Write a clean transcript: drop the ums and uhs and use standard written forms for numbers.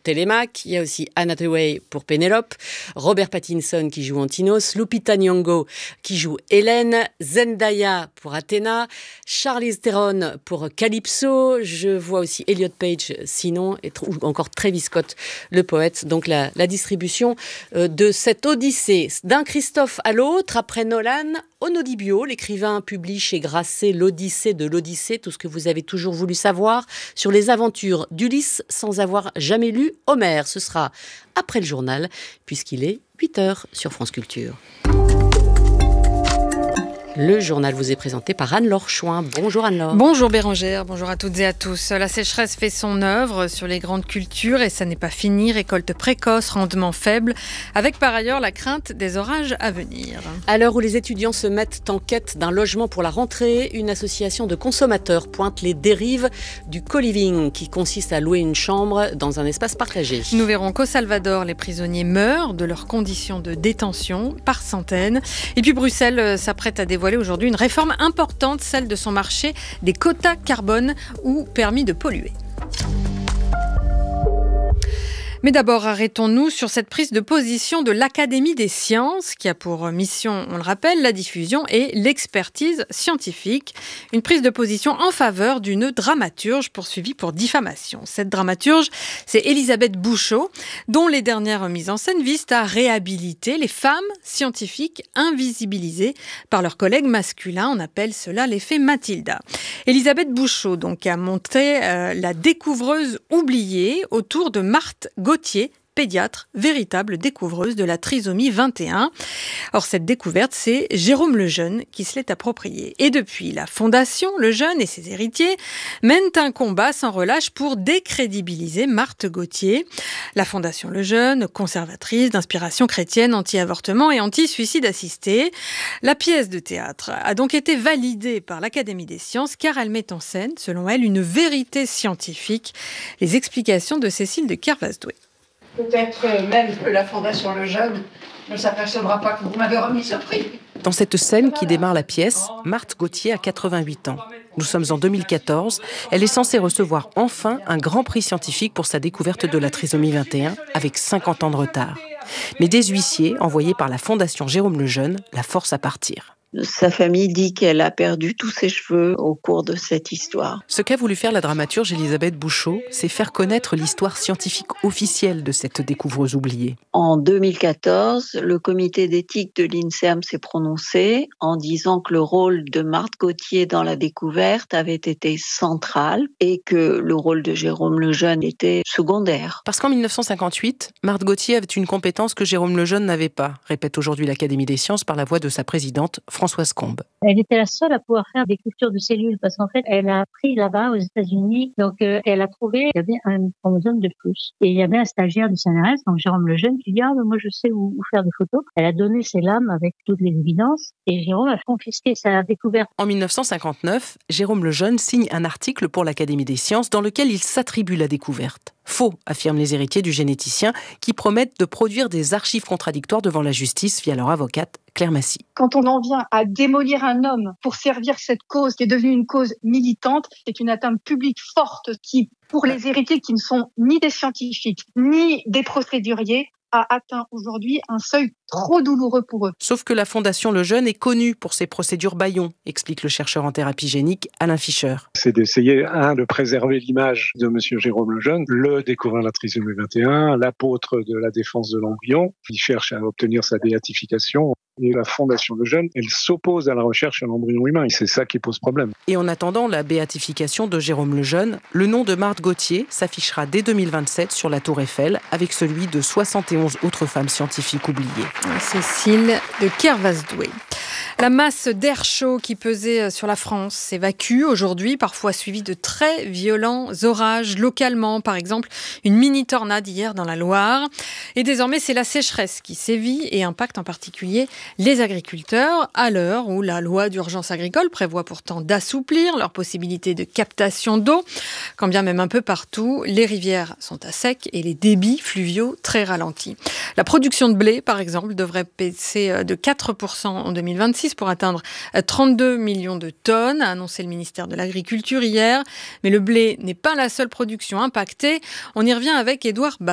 Télémaque. Il y a aussi Anne Hathaway pour Pénélope, Robert Pattinson qui joue Antinos, Lupita Nyong'o qui joue Hélène, Zendaya pour Athéna, Charlize Theron pour Calypso. Je vois aussi Elliot Page sinon, ou encore Travis Scott, le poète. Donc la distribution de cette odyssée d'un Christophe à l'autre, après Nolan, Onodibio, l'écrivain publie chez Grasset l'Odyssée de l'Odyssée, tout ce que vous avez toujours voulu savoir sur les aventures d'Ulysse sans avoir jamais lu Homère. Ce sera après le journal, puisqu'il est 8h sur France Culture. Le journal vous est présenté par Anne-Laure Chouin. Bonjour Anne-Laure. Bonjour Bérangère, bonjour à toutes et à tous. La sécheresse fait son œuvre sur les grandes cultures et ça n'est pas fini. Récolte précoce, rendement faible, avec par ailleurs la crainte des orages à venir. À l'heure où les étudiants se mettent en quête d'un logement pour la rentrée, une association de consommateurs pointe les dérives du co-living qui consiste à louer une chambre dans un espace partagé. Nous verrons qu'au Salvador, les prisonniers meurent de leurs conditions de détention par centaines. Et puis Bruxelles s'apprête à dévoiler aujourd'hui une réforme importante, celle de son marché des quotas carbone ou permis de polluer. Mais d'abord, arrêtons-nous sur cette prise de position de l'Académie des sciences, qui a pour mission, on le rappelle, la diffusion et l'expertise scientifique. Une prise de position en faveur d'une dramaturge poursuivie pour diffamation. Cette dramaturge, c'est Elisabeth Bouchot, dont les dernières mises en scène visent à réhabiliter les femmes scientifiques invisibilisées par leurs collègues masculins. On appelle cela l'effet Mathilda. Elisabeth Bouchot, donc, a monté la découvreuse oubliée autour de Marthe Gauthier, pédiatre, véritable découvreuse de la trisomie 21. Or, cette découverte, c'est Jérôme Lejeune qui se l'est appropriée. Et depuis, la Fondation Lejeune et ses héritiers mènent un combat sans relâche pour décrédibiliser Marthe Gauthier. La Fondation Lejeune, conservatrice, d'inspiration chrétienne, anti-avortement et anti-suicide assisté. La pièce de théâtre a donc été validée par l'Académie des sciences car elle met en scène, selon elle, une vérité scientifique. Les explications de Cécile de Kervasdoué. Peut-être même que la Fondation Lejeune ne s'apercevra pas que vous m'avez remis ce prix. Dans cette scène qui démarre la pièce, Marthe Gauthier a 88 ans. Nous sommes en 2014. Elle est censée recevoir enfin un grand prix scientifique pour sa découverte de la trisomie 21, avec 50 ans de retard. Mais des huissiers, envoyés par la Fondation Jérôme Lejeune, la forcent à partir. Sa famille dit qu'elle a perdu tous ses cheveux au cours de cette histoire. Ce qu'a voulu faire la dramaturge Elisabeth Bouchot, c'est faire connaître l'histoire scientifique officielle de cette découvreuse oubliée. En 2014, le comité d'éthique de l'INSERM s'est prononcé en disant que le rôle de Marthe Gauthier dans la découverte avait été central et que le rôle de Jérôme Lejeune était secondaire. Parce qu'en 1958, Marthe Gauthier avait une compétence que Jérôme Lejeune n'avait pas, répète aujourd'hui l'Académie des sciences par la voix de sa présidente, Françoise Combe. Elle était la seule à pouvoir faire des cultures de cellules parce qu'en fait, elle a appris là-bas aux États-Unis. Donc, elle a trouvé qu'il y avait un chromosome de plus. Et il y avait un stagiaire du CNRS, donc Jérôme Lejeune, qui dit « Ah, mais moi, je sais où faire des photos ». Elle a donné ses lames avec toutes les évidences et Jérôme a confisqué sa découverte. En 1959, Jérôme Lejeune signe un article pour l'Académie des sciences dans lequel il s'attribue la découverte. Faux, affirment les héritiers du généticien qui promettent de produire des archives contradictoires devant la justice via leur avocate Claire Massy. Quand on en vient à démolir un homme pour servir cette cause qui est devenue une cause militante, c'est une atteinte publique forte qui, pour les héritiers qui ne sont ni des scientifiques, ni des procéduriers, a atteint aujourd'hui un seuil trop douloureux pour eux. Sauf que la Fondation Lejeune est connue pour ses procédures bâillons, explique le chercheur en thérapie génique Alain Fischer. C'est d'essayer, de préserver l'image de monsieur Jérôme Lejeune, le découvreur de la trisomie 21, l'apôtre de la défense de l'embryon. Il cherche à obtenir sa béatification. Et la Fondation Lejeune, elle s'oppose à la recherche à l'embryon humain. Et c'est ça qui pose problème. Et en attendant la béatification de Jérôme Lejeune, le nom de Marthe Gauthier s'affichera dès 2027 sur la Tour Eiffel avec celui de 71 autres femmes scientifiques oubliées. Cécile de Kervasdoué. La masse d'air chaud qui pesait sur la France s'évacue aujourd'hui, parfois suivie de très violents orages localement. Par exemple, une mini-tornade hier dans la Loire. Et désormais, c'est la sécheresse qui sévit et impacte en particulier les agriculteurs, à l'heure où la loi d'urgence agricole prévoit pourtant d'assouplir leurs possibilités de captation d'eau. Quand bien même un peu partout, les rivières sont à sec et les débits fluviaux très ralentis. La production de blé, par exemple, devrait baisser de 4% en 2026 pour atteindre 32 millions de tonnes, a annoncé le ministère de l'Agriculture hier. Mais le blé n'est pas la seule production impactée. On y revient avec Édouard